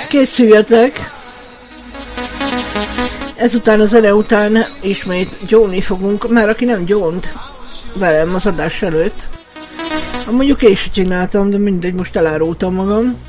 Készüljetek! Ezután a zene után ismét gyónni fogunk, már aki nem gyónt velem az adás előtt. Mondjuk én is csináltam, de mindegy, most elárultam magam.